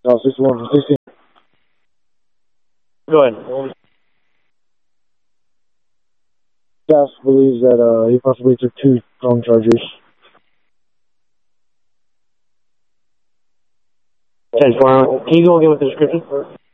No, 61 from 16. Go ahead. Staff believes that he possibly took 2 phone chargers. 10-4. Can you go again with the description?